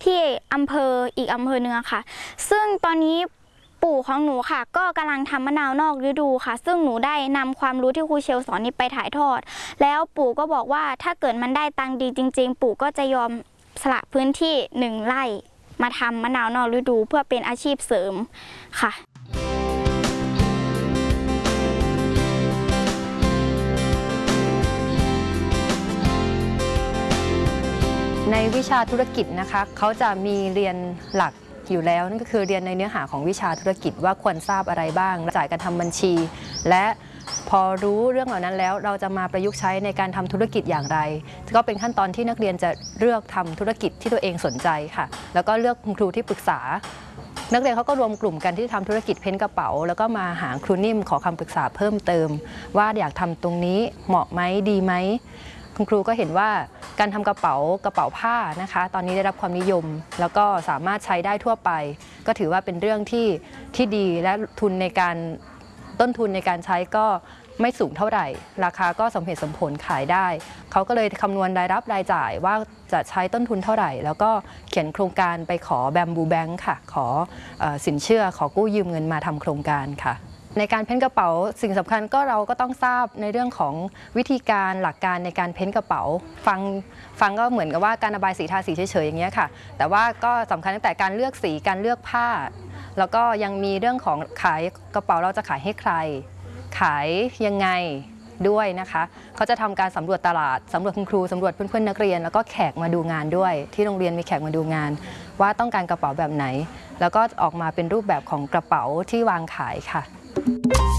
ที่อำเภออีกอำเภอหนึ่งค่ะซึ่งตอนนี้ปู่ของหนูค่ะก็กำลังทำมะนาวนอกฤดูค่ะซึ่งหนูได้นำความรู้ที่ครูเชลสอนนี้ไปถ่ายทอดแล้วปู่ก็บอกว่าถ้าเกิดมันได้ตังค์ดีจริงๆปู่ก็จะยอมสละพื้นที่1 ไร่มาทำมะนาวนอกฤดูเพื่อเป็นอาชีพเสริมค่ะในวิชาธุรกิจนะคะเขาจะมีเรียนหลักอยู่แล้วนั่นก็คือเรียนในเนื้อหาของวิชาธุรกิจว่าควรทราบอะไรบ้างจ่ายการทำบัญชีและพอรู้เรื่องเหล่านั้นแล้วเราจะมาประยุกต์ใช้ในการทำธุรกิจอย่างไรก็เป็นขั้นตอนที่นักเรียนจะเลือกทำธุรกิจที่ตัวเองสนใจค่ะแล้วก็เลือกคุณครูที่ปรึกษานักเรียนเขาก็รวมกลุ่มกันที่ทำธุรกิจเพ้นกระเป๋าแล้วก็มาหาครูนิ่มขอคำปรึกษาเพิ่มเติมว่าอยากทำตรงนี้เหมาะไหมดีไหมคุณครูก็เห็นว่าการทำกระเป๋าผ้านะคะตอนนี้ได้รับความนิยมแล้วก็สามารถใช้ได้ทั่วไปก็ถือว่าเป็นเรื่องที่ดีและต้นทุนในการใช้ก็ไม่สูงเท่าไหร่ราคาก็สมเหตุสมผลขายได้เขาก็เลยคำนวณรายรับรายจ่ายว่าจะใช้ต้นทุนเท่าไหร่แล้วก็เขียนโครงการไปขอแบมบูแบงค์ค่ะขอสินเชื่อขอกู้ยืมเงินมาทำโครงการค่ะในการเพ้นกระเป๋าสิ่งสำคัญก็เราก็ต้องทราบในเรื่องของวิธีการหลักการในการเพ้นกระเป๋าฟังก็เหมือนกับว่าการระบายสีทาสีเฉยๆอย่างเงี้ยค่ะแต่ว่าก็สำคัญตั้งแต่การเลือกสีการเลือกผ้าแล้วก็ยังมีเรื่องของขายกระเป๋าเราจะขายให้ใครขายยังไงด้วยนะคะเขาจะทำการสำรวจตลาดสำรวจคุณครูสำรวจเพื่อนๆนักเรียนแล้วก็แขกมาดูงานด้วยที่โรงเรียนมีแขกมาดูงานว่าต้องการกระเป๋าแบบไหนแล้วก็ออกมาเป็นรูปแบบของกระเป๋าที่วางขายค่ะ